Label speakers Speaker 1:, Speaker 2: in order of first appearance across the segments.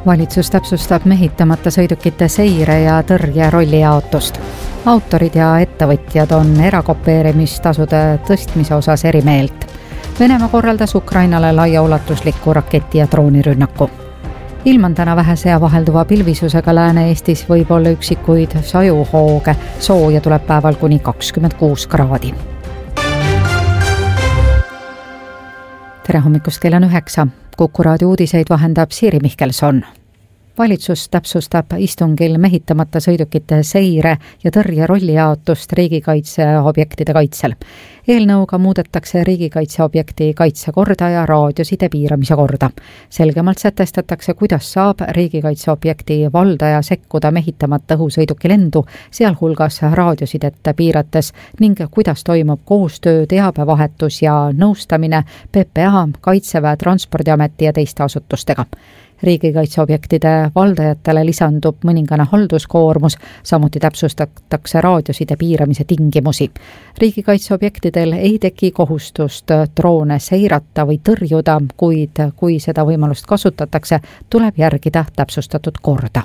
Speaker 1: Valitsus täpsustab mehitamata sõidukite seire ja tõrje rollijaotust. Autorid ja ettevõtjad on erakopeerimistasude tõstmise osas eri meelt. Venemaa korraldas Ukrainale laiaulatusliku raketi- ja droonirünnaku. Ilm on täna vähese ja vahelduva pilvisusega. Lääne-Eestis võib olla üksikuid sajuhooge. Sooja tuleb päeval kuni 26 kraadi. Tere hommikust, kell on 9. Kuku raadio uudiseid vahendab Siiri Mihkelson. Valitsus täpsustab istungil mehitamata sõidukite seire ja tõrje rollijaotust riigikaitseobjektide kaitsel. Eelnõuga muudetakse riigikaitseobjekti kaitsekorda ja raadioside piiramise korda. Selgemalt sätestatakse, kuidas saab riigikaitseobjekti valdaja sekkuda mehitamata õhusõiduki lendu, sealhulgas raadiosidet piirates, ning kuidas toimub koostöö, teabevahetus ja nõustamine PPA, Kaitseväe, Transpordiameti ja teiste asutustega. Riigikaitseobjektide valdajatele lisandub mõningane halduskoormus, samuti täpsustatakse raadioside piiramise tingimusi. Riigikaitseobjektidel ei teki kohustust droone seirata või tõrjuda, kuid kui seda võimalust kasutatakse, tuleb järgida täpsustatud korda.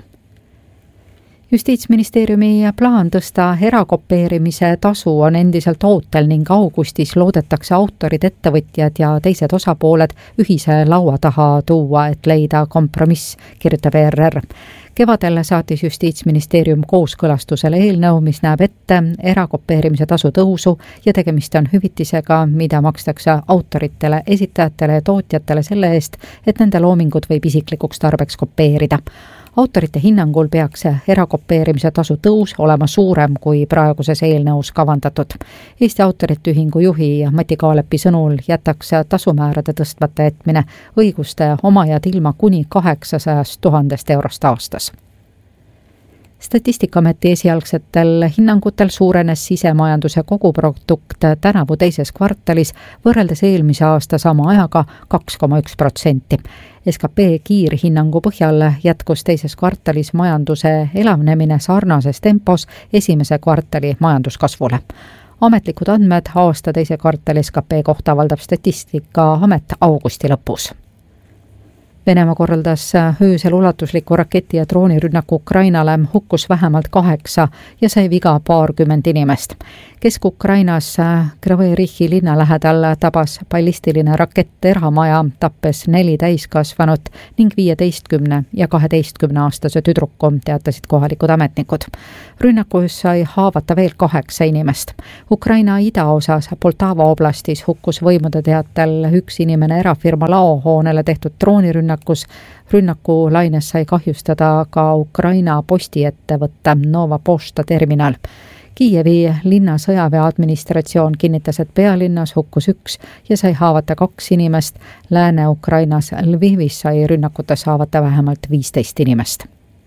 Speaker 1: Justiitsministeeriumi plaan tõsta erakopeerimise tasu on endiselt ootel ning augustis loodetakse autorid, ettevõtjad ja teised osapooled ühise laua taha tuua, et leida kompromiss, kirjutab ERR. Kevadel saatis Justiitsministeerium kooskõlastusele eelnõu, mis näeb ette erakopeerimise tasu tõusu ja tegemist on hüvitisega, mida makstakse autoritele, esitajatele ja tootjatele selle eest, et nende loomingut võib isiklikuks tarbeks kopeerida. Autorite hinnangul peaks erakopeerimise tasu tõus olema suurem kui praeguses eelnõus kavandatud. Eesti Autorite Ühingu juhi Mati Kaalepi sõnul jätaks tasumäärade tõstmata jätmine õiguste omajad ilma kuni 800 000 eurost aastas. Statistikaameti esialgsetel hinnangutel suurenes sisemajanduse koguprodukt tänavu teises kvartalis võrreldes eelmise aasta sama ajaga 2,1%. SKP kiirhinnangu põhjal jätkus teises kvartalis majanduse elavnemine sarnases tempos esimese kvartali majanduskasvule. Ametlikud andmed aasta teise kvartali SKP kohta avaldab Statistikaamet augusti lõpus. Venemaa korraldas öösel ulatusliku raketi- ja droonirünnaku Ukrainale, hukkus vähemalt 8 ja sai viga 20 inimest. Kesk-Ukrainas Kryvõi Rihi linna lähedal tabas ballistiline rakett eramaja, tappes 4 täiskasvanut ning 15 ja 12-aastase tüdruku, teatasid kohalikud ametnikud. Rünnakus sai haavata veel 8 inimest. Ukraina idaosas Poltava oblastis hukkus võimude teatel 1 inimene erafirma laohoonele tehtud droonirünnakus. Rünnaku laines sai kahjustada ka Ukraina postiettevõtte Nova Pošta terminal. Kiievi linna sõjaväe administratsioon kinnitas, et pealinnas hukkus 1 ja sai haavata 2 inimest. Lääne-Ukrainas Lvivis sai rünnakutes haavata vähemalt 15 inimest.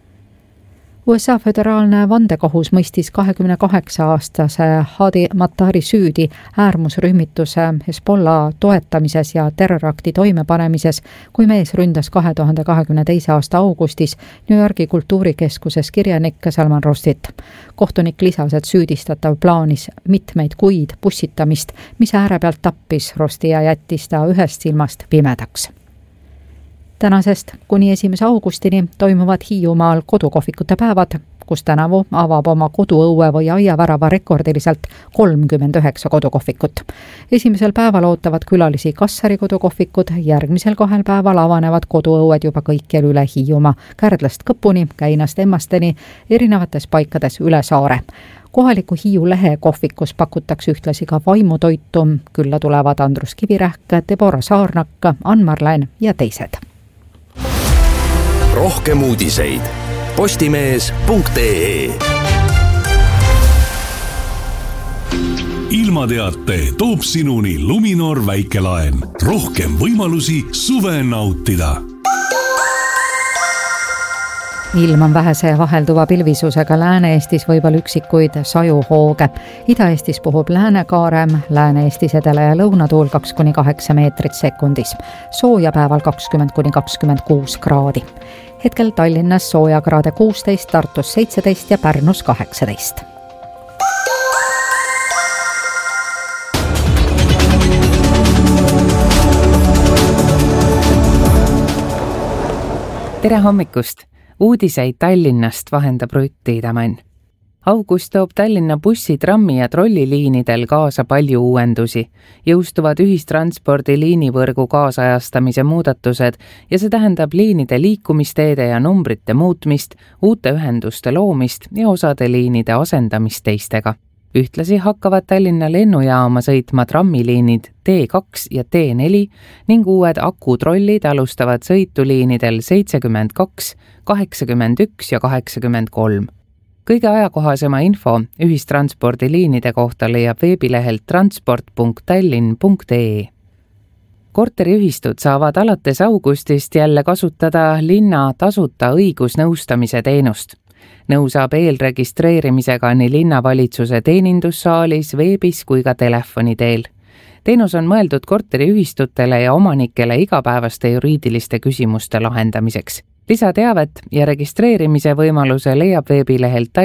Speaker 1: USA föderaalne vandekohus mõistis 28-aastase Hadi Mattari süüdi äärmusrühmituse Hezbollah toetamises ja terrorakti toimepanemises, kui mees ründas 2022. aasta augustis New Yorgi kultuurikeskuses kirjanik Salman Rushdyt. Kohtunik lisas, et süüdistatav plaanis mitmeid kuid pussitamist, mis ääre pealt tappis Rushdy ja jättis ta ühest silmast pimedaks. Tänasest kuni 1. augustini toimuvad Hiiumaal kodukohvikute päevad, kus tänavu avab oma koduõue või aiavärava rekordiliselt 39 kodukohvikut. Esimesel päeval ootavad külalisi Kassari kodukohvikud, järgmisel 2 päeval avanevad koduõued juba kõikjal üle Hiiumaa, Kärdlast Kõpuni, Käinast Emmasteni, erinevates paikades üle saare. Kohaliku Hiiu lehe kohvikus pakutakse ühtlasi ka vaimutoitu, külla tulevad Andrus Kivirähk, Debora Saarnak, Anmar Lään ja teised.
Speaker 2: Rohkem uudiseid postimees.ee. Ilmateate toob sinuni Luminor väikelaen. Rohkem võimalusi suve nautida.
Speaker 1: Ilm on vähese ja vahelduva pilvisusega. Lääne-Eestis võib olla üksikuid sajuhooge. Ida-Eestis puhub läänekaarem, Lääne-Eestis edela- ja lõunatuul 2-8 meetrit sekundis. Sooja päeval 20-26 kraadi. Hetkel Tallinnas soojakraade 16, Tartus 17 ja Pärnus 18.
Speaker 3: Tere hommikust! Uudiseid Tallinnast vahendab Rutt Tiidemann. August toob Tallinna bussi, trammi ja trolliliinidel kaasa palju uuendusi. Jõustuvad ühistranspordi liinivõrgu kaasajastamise muudatused ja see tähendab liinide liikumisteede ja numbrite muutmist, uute ühenduste loomist ja osade liinide asendamist teistega. Ühtlasi hakkavad Tallinna lennujaama sõitma trammiliinid T2 ja T4 ning uued akutrollid alustavad sõituliinidel 72, 81 ja 83. Kõige ajakohasema info ühistranspordiliinide kohta leiab veebilehelt transport.tallinn.ee. Korteriühistud saavad alates augustist jälle kasutada linna tasuta õigusnõustamise teenust. Nõu saab eelregistreerimisega nii linnavalitsuse teenindussaalis, veebis kui ka telefoni teel. Teenus on mõeldud korteriühistutele ja omanikele igapäevaste juriidiliste küsimuste lahendamiseks. Lisateavet ja registreerimise võimaluse leiab veebilehelt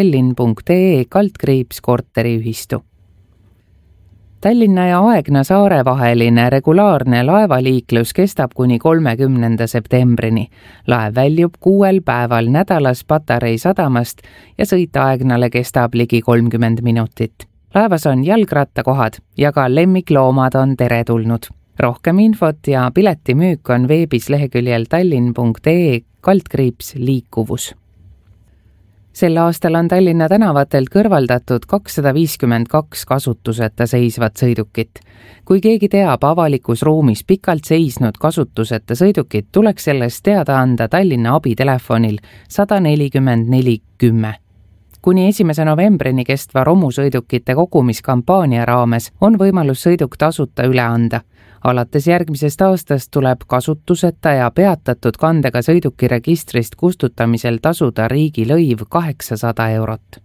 Speaker 3: tallinn.ee/korteriühistu. Tallinna ja Aegna saare vaheline regulaarne laevaliiklus kestab kuni 30. septembrini. Laev väljub 6 päeval nädalas Patarei sadamast ja sõit Aegnale kestab ligi 30 minutit. Laevas on jalgrattakohad ja ka lemmikloomad on teretulnud. Rohkem infot ja piletimüük on veebis leheküljel tallinn.ee/liikuvus. Sel aastal on Tallinna tänavatelt kõrvaldatud 252 kasutuseta seisvat sõidukit. Kui keegi teab avalikus ruumis pikalt seisnud kasutuseta sõidukit, tuleks sellest teada anda Tallinna abitelefonil 14410. Kuni 1. novembrini kestva romusõidukite kogumiskampaania raames on võimalus sõiduk tasuta üle anda. Alates järgmisest aastast tuleb kasutuseta ja peatatud kandega sõiduki registrist kustutamisel tasuda riigilõiv 800 eurot.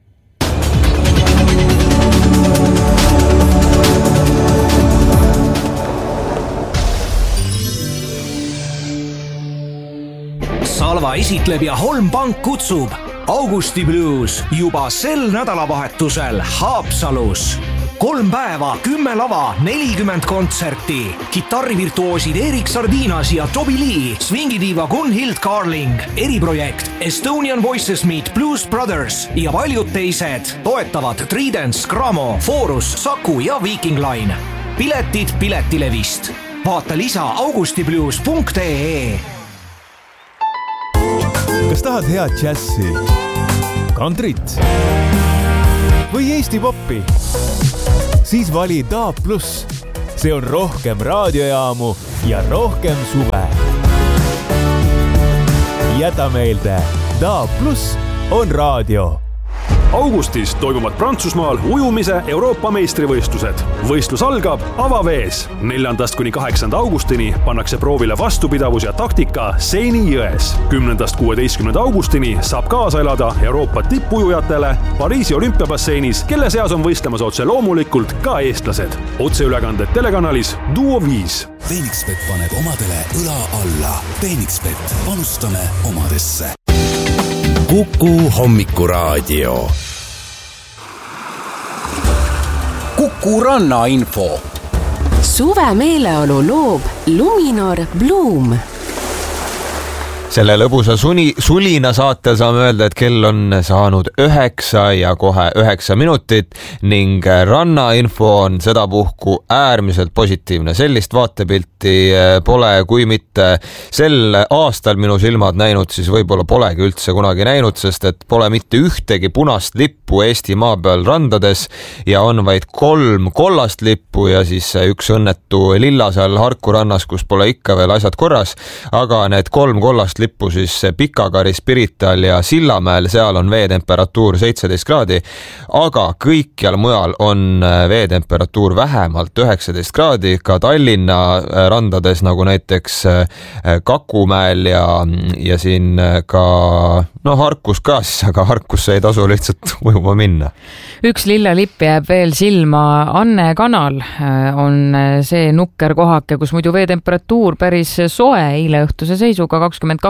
Speaker 4: Salva esitleb ja Holm Pank kutsub Augusti Blues juba sel nädalavahetusel Haapsalus. 3 päeva, 10 lava, 40 kontserti. Kitarrivirtuoosid Erik Sardinas ja Toby Lee, swingidiiva Gunhild Carling, eriprojekt Estonian Voices Meet Blues Brothers ja paljud teised toetavad Tridents, Gramo, Forus, Saku ja Viking Line. Piletid Piletilevist. Vaata lisa augustiblues.ee.
Speaker 5: Kas tahad head džässi, kantrit või Eesti poppi? Siis vali DAB+. See on rohkem raadiojaamu ja rohkem suve. Jäta meelde, DAB+ on raadio.
Speaker 6: Augustis toimuvad Prantsusmaal ujumise Euroopa meistrivõistlused. Võistlus algab avavees. 4. kuni 8. augustini pannakse proovile vastupidavus ja taktika Seini jões. 10. 16. augustini saab kaasa elada Euroopa tippujujatele Pariisi olümpiabasseinis, kelle seas on võistlemas otse loomulikult ka eestlased. Otseülekanded telekanalis Duo 5.
Speaker 2: Phoenixbet paneb omadele õla alla. Phoenixbet, panustame omadesse. Kuku hommikuraadio. Kuku rannainfo.
Speaker 7: Suve meeleolu loob Luminor Bloom.
Speaker 8: Selle lõbusa sulina saatel saame öelda, et kell on saanud 9 ja kohe 9 minutit ning rannainfo on sedapuhku äärmiselt positiivne. Sellist vaatepilti pole, kui mitte sel aastal minu silmad näinud, siis võib-olla polegi üldse kunagi näinud, sest et pole mitte ühtegi punast lippu Eesti maa peal randades ja on vaid 3 kollast lippu ja siis üks õnnetu lilla seal Harku rannas, kus pole ikka veel asjad korras, aga need 3 kollast lippu siis Pikakari, Spirital ja Sillamäel, seal on veetemperatuur 17 kraadi, aga kõikjal mujal on veetemperatuur vähemalt 19 kraadi, ka Tallinna randades, nagu näiteks Kakumäel ja siin ka Harkus ka siis, aga Harkusse ei tasu lihtsalt ujuma minna.
Speaker 9: Üks lillalipp jääb veel silma. Anne kanal on see nukker kohake, kus muidu veetemperatuur päris soe eile õhtuse seisuga 22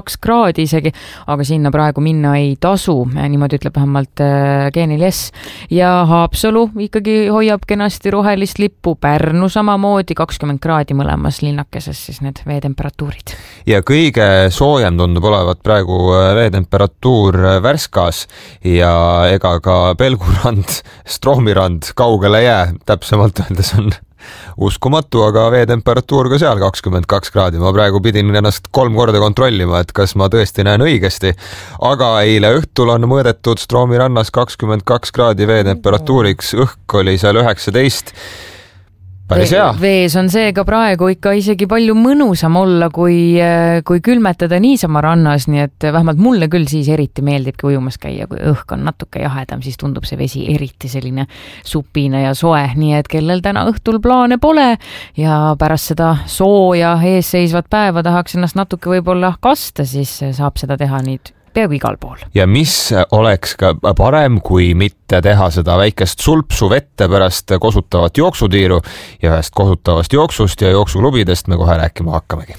Speaker 9: 22 kraadi isegi, aga sinna praegu minna ei tasu, niimoodi ütleb vähemalt Geenil S. Ja Haapsalu ikkagi hoiab kenasti rohelist lippu, Pärnu samamoodi 20 kraadi mõlemas linnakeses siis need veetemperatuurid.
Speaker 8: Ja kõige soojem tundub olevat praegu veetemperatuur Värskas ja ega ka Pelgurand, Stroomirand kaugele jää, täpsemalt öeldes on uskumatu, aga veetemperatuur ka seal 22 kraadi. Ma praegu pidin ennast 3 korda kontrollima, et kas ma tõesti näen õigesti, aga eile õhtul on mõõdetud Stroomirannas 22 kraadi veetemperatuuriks, õhk oli seal 19. Päris hea.
Speaker 9: Vees on seega praegu ikka isegi palju mõnusam olla, kui külmetada niisama rannas, nii et vähemalt mulle küll siis eriti meeldibki ujumas käia, kui õhk on natuke jahedam, siis tundub see vesi eriti selline supine ja soe, nii et kellel täna õhtul plaane pole ja pärast seda sooja eesseisvat päeva tahaks ennast natuke võib-olla kasta, siis saab seda teha nüüd peaaegu igal pool.
Speaker 8: Ja mis oleks ka parem, kui mitte teha seda väikest sulpsu vette pärast kosutavat jooksutiiru ja ühest kosutavast jooksust ja jooksuklubidest me kohe rääkima hakkamegi.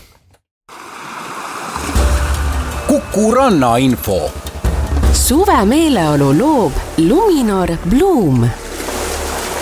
Speaker 4: Kuku Ranna info.
Speaker 7: Suve meeleolu loob Luminor Bloom.